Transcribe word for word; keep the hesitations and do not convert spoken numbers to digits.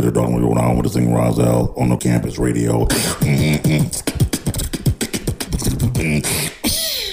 Dartmouth, Rhode Island with the singer Rozelle on the campus radio.